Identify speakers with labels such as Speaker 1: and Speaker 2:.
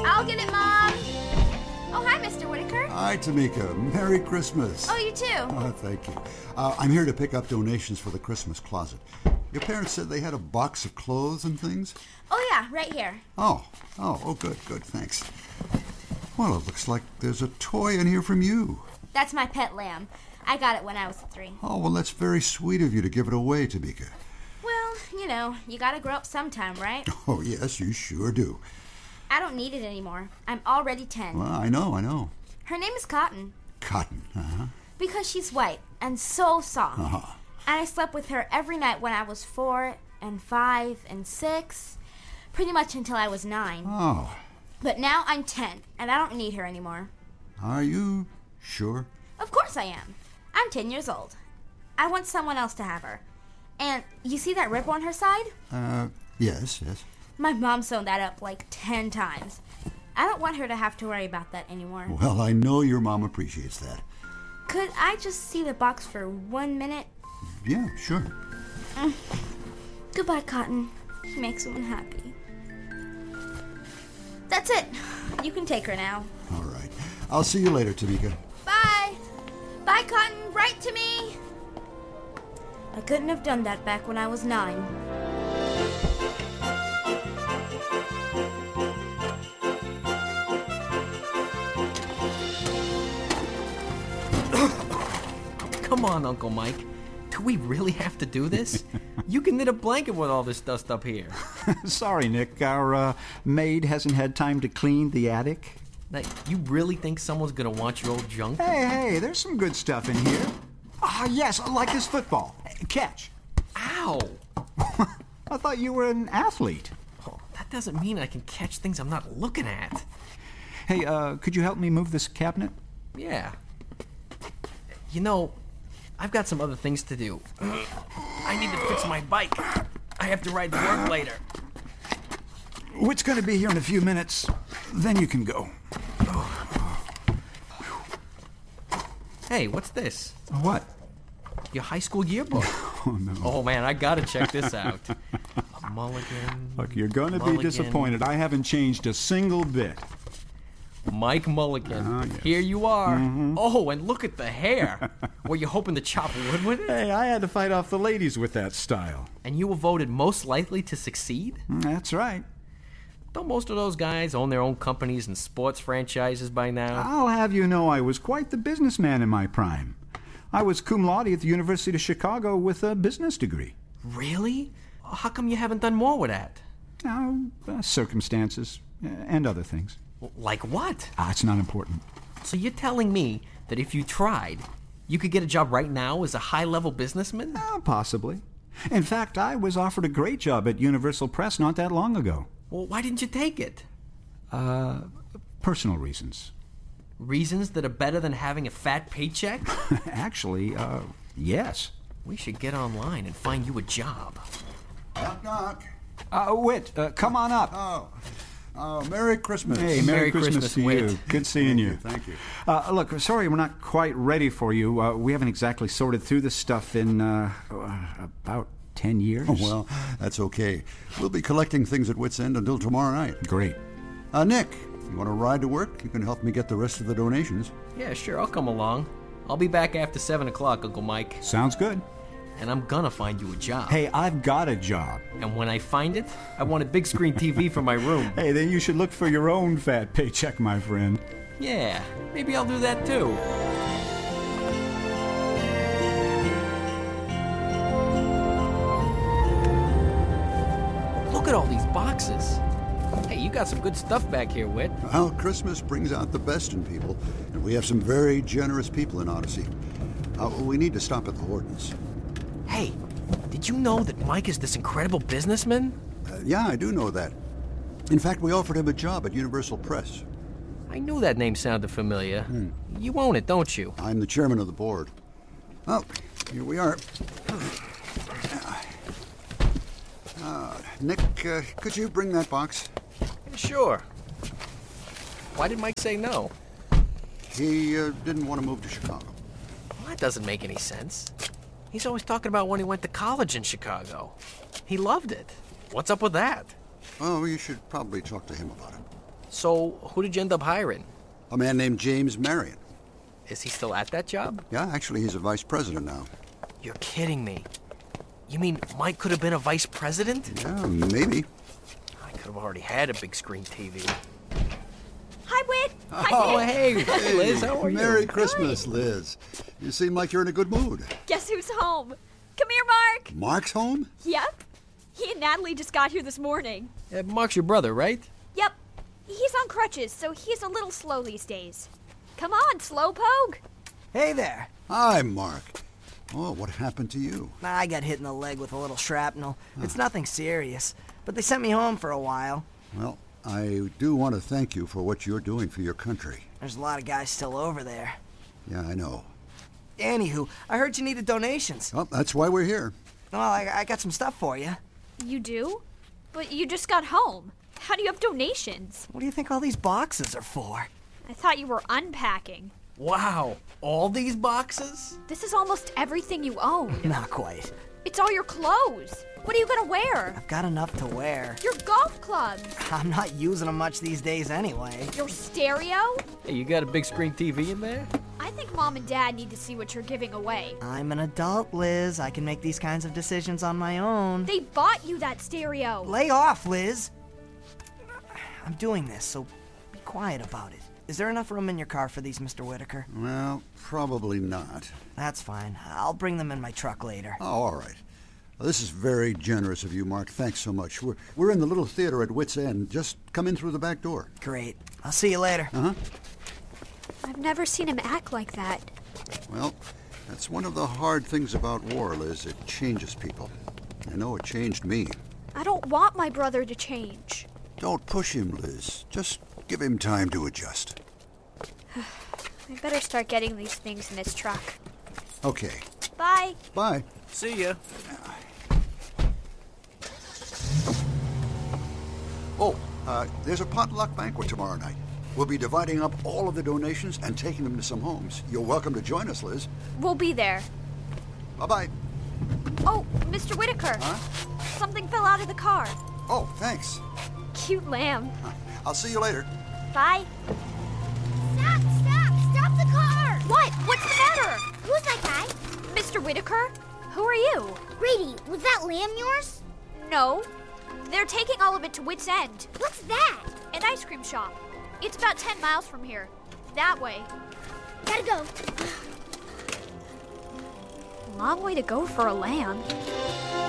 Speaker 1: I'll get it, Mom. Oh, hi, Mr. Whitaker.
Speaker 2: Hi, Tamika. Merry Christmas.
Speaker 1: Oh, you too.
Speaker 2: Oh, thank you. I'm here to pick up donations for the Christmas closet. Your parents said they had a box of clothes and things?
Speaker 1: Oh, yeah, right here.
Speaker 2: Oh, good, thanks. Well, it looks like there's a toy in here from you.
Speaker 1: That's my pet lamb. I got it when I was 3.
Speaker 2: Oh, well, that's very sweet of you to give it away, Tamika.
Speaker 1: Well, you gotta grow up sometime, right?
Speaker 2: Oh, yes, you sure do.
Speaker 1: I don't need it anymore. I'm already 10.
Speaker 2: Well, I know.
Speaker 1: Her name is Cotton.
Speaker 2: Cotton, uh-huh.
Speaker 1: Because she's white and so soft.
Speaker 2: Uh-huh.
Speaker 1: And I slept with her every night when I was 4 and 5 and 6, pretty much until I was 9.
Speaker 2: Oh.
Speaker 1: But now I'm 10, and I don't need her anymore.
Speaker 2: Are you sure?
Speaker 1: Of course I am. I'm 10 years old. I want someone else to have her. And you see that rip on her side?
Speaker 2: Yes.
Speaker 1: My mom sewn that up like 10 times. I don't want her to have to worry about that anymore.
Speaker 2: Well, I know your mom appreciates that.
Speaker 1: Could I just see the box for 1 minute?
Speaker 2: Yeah, sure.
Speaker 1: Goodbye, Cotton. She makes someone happy. That's it. You can take her now.
Speaker 2: All right. I'll see you later, Tamika.
Speaker 1: Bye. Bye, Cotton. Write to me. I couldn't have done that back when I was 9.
Speaker 3: Come on, Uncle Mike. Do we really have to do this? You can knit a blanket with all this dust up here.
Speaker 4: Sorry, Nick. Our maid hasn't had time to clean the attic.
Speaker 3: Now, you really think someone's gonna want your old junk?
Speaker 4: Hey, there's some good stuff in here. Yes, like this football. Catch.
Speaker 3: Ow!
Speaker 4: I thought you were an athlete.
Speaker 3: Oh, that doesn't mean I can catch things I'm not looking at.
Speaker 4: Hey, could you help me move this cabinet?
Speaker 3: Yeah. I've got some other things to do. I need to fix my bike. I have to ride to work later.
Speaker 4: Whit's going to be here in a few minutes. Then you can go.
Speaker 3: Hey, what's this?
Speaker 4: What?
Speaker 3: Your high school yearbook.
Speaker 4: Oh, no.
Speaker 3: Oh, man, I gotta check this out. Mulligan.
Speaker 4: Look, you're going to be disappointed. I haven't changed a single bit.
Speaker 3: Mike Mulligan.
Speaker 4: Yes.
Speaker 3: Here you are.
Speaker 4: Mm-hmm.
Speaker 3: Oh, and look at the hair. Were you hoping to chop wood with it?
Speaker 4: Hey, I had to fight off the ladies with that style.
Speaker 3: And you were voted most likely to succeed?
Speaker 4: That's right.
Speaker 3: Don't most of those guys own their own companies and sports franchises by now?
Speaker 4: I'll have you know I was quite the businessman in my prime. I was cum laude at the University of Chicago with a business degree.
Speaker 3: Really? How come you haven't done more with that?
Speaker 4: Circumstances and other things.
Speaker 3: Like what?
Speaker 4: It's not important.
Speaker 3: So you're telling me that if you tried, you could get a job right now as a high-level businessman?
Speaker 4: Possibly. In fact, I was offered a great job at Universal Press not that long ago.
Speaker 3: Well, why didn't you take it?
Speaker 4: Personal reasons.
Speaker 3: Reasons that are better than having a fat paycheck?
Speaker 4: Actually, yes.
Speaker 3: We should get online and find you a job.
Speaker 2: Knock, knock.
Speaker 4: Whit, come on up.
Speaker 2: Oh, Merry Christmas.
Speaker 4: Hey, Merry Christmas to
Speaker 3: Whit.
Speaker 4: you. Good seeing you.
Speaker 2: Thank you.
Speaker 4: Look, sorry we're not quite ready for you. We haven't exactly sorted through this stuff in about 10 years.
Speaker 2: Oh, well, that's okay. We'll be collecting things at Wit's End until tomorrow night.
Speaker 4: Great.
Speaker 2: Nick, you want to ride to work? You can help me get the rest of the donations.
Speaker 3: Yeah, sure, I'll come along. I'll be back after 7 o'clock, Uncle Mike.
Speaker 4: Sounds good.
Speaker 3: And I'm gonna find you a job.
Speaker 4: Hey, I've got a job.
Speaker 3: And when I find it, I want a big screen TV for my room.
Speaker 4: Hey, then you should look for your own fat paycheck, my friend.
Speaker 3: Yeah, maybe I'll do that too. Look at all these boxes. Hey, you got some good stuff back here, Whit.
Speaker 2: Well, Christmas brings out the best in people, and we have some very generous people in Odyssey. We need to stop at the Hortons.
Speaker 3: Hey, did you know that Mike is this incredible businessman?
Speaker 2: Yeah, I do know that. In fact, we offered him a job at Universal Press.
Speaker 3: I knew that name sounded familiar. You own it, don't you?
Speaker 2: I'm the chairman of the board. Oh, here we are. Nick, could you bring that box?
Speaker 3: Sure. Why did Mike say no?
Speaker 2: He didn't want to move to Chicago.
Speaker 3: Well, that doesn't make any sense. He's always talking about when he went to college in Chicago. He loved it. What's up with that?
Speaker 2: Oh, you should probably talk to him about it.
Speaker 3: So, who did you end up hiring?
Speaker 2: A man named James Marion.
Speaker 3: Is he still at that job?
Speaker 2: Yeah, actually, he's a vice president now.
Speaker 3: You're kidding me. You mean Mike could have been a vice president?
Speaker 2: Yeah, maybe.
Speaker 3: I could have already had a big screen TV.
Speaker 1: Hi, Whit.
Speaker 3: Oh, hey, Liz, how are you?
Speaker 2: Merry Christmas, Liz. You seem like you're in a good mood.
Speaker 5: Guess who's home? Come here, Mark.
Speaker 2: Mark's home?
Speaker 5: Yep. He and Natalie just got here this morning.
Speaker 3: Mark's your brother, right?
Speaker 5: Yep. He's on crutches, so he's a little slow these days. Come on, Slowpoke.
Speaker 6: Hey there.
Speaker 2: Hi, Mark. Oh, what happened to you?
Speaker 6: I got hit in the leg with a little shrapnel. It's nothing serious, but they sent me home for a while.
Speaker 2: Well, I do want to thank you for what you're doing for your country.
Speaker 6: There's a lot of guys still over there.
Speaker 2: Yeah, I know.
Speaker 6: Anywho, I heard you needed donations.
Speaker 2: Well, that's why we're here.
Speaker 6: Well, I got some stuff for you.
Speaker 5: You do? But you just got home. How do you have donations?
Speaker 6: What do you think all these boxes are for?
Speaker 5: I thought you were unpacking.
Speaker 3: Wow, all these boxes?
Speaker 5: This is almost everything you own.
Speaker 6: Not quite.
Speaker 5: It's all your clothes. What are you gonna wear?
Speaker 6: I've got enough to wear.
Speaker 5: Your golf clubs.
Speaker 6: I'm not using them much these days anyway.
Speaker 5: Your stereo?
Speaker 3: Hey, you got a big screen TV in there?
Speaker 5: I think Mom and Dad need to see what you're giving away.
Speaker 6: I'm an adult, Liz. I can make these kinds of decisions on my own.
Speaker 5: They bought you that stereo.
Speaker 6: Lay off, Liz. I'm doing this, so be quiet about it. Is there enough room in your car for these, Mr. Whitaker?
Speaker 2: Well, probably not.
Speaker 6: That's fine. I'll bring them in my truck later.
Speaker 2: Oh, all right. Well, this is very generous of you, Mark. Thanks so much. We're in the little theater at Wits End. Just come in through the back door.
Speaker 6: Great. I'll see you later.
Speaker 2: Uh-huh.
Speaker 5: I've never seen him act like that.
Speaker 2: Well, that's one of the hard things about war, Liz. It changes people. I know it changed me.
Speaker 5: I don't want my brother to change.
Speaker 2: Don't push him, Liz. Just give him time to adjust.
Speaker 5: I better start getting these things in his truck.
Speaker 2: Okay.
Speaker 5: Bye.
Speaker 2: Bye.
Speaker 3: See ya.
Speaker 2: Oh, there's a potluck banquet tomorrow night. We'll be dividing up all of the donations and taking them to some homes. You're welcome to join us, Liz.
Speaker 5: We'll be there.
Speaker 2: Bye-bye.
Speaker 5: Oh, Mr. Whitaker.
Speaker 2: Huh?
Speaker 5: Something fell out of the car.
Speaker 2: Oh, thanks.
Speaker 5: Cute lamb.
Speaker 2: I'll see you later.
Speaker 5: Bye.
Speaker 1: Stop! Stop the car!
Speaker 5: What? What's the matter?
Speaker 1: Who's that guy?
Speaker 5: Mr. Whitaker? Who are you?
Speaker 1: Grady, was that lamb yours?
Speaker 5: No. They're taking all of it to Wits End.
Speaker 1: What's that?
Speaker 5: An ice cream shop. It's about 10 miles from here. That way.
Speaker 1: Gotta go.
Speaker 5: Long way to go for a lamb.